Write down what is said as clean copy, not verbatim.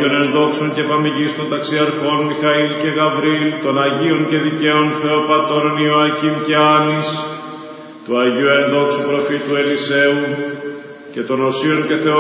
Αγίων ενδόξων και παμηγίστων ταξιαρχών Μιχαήλ και Γαβρίλ, των Αγίων και δικαίων Θεοπατώρων Ιωακήμ και Άνης, του Αγίου ενδόξου προφήτου Ελισέου και των οσίων και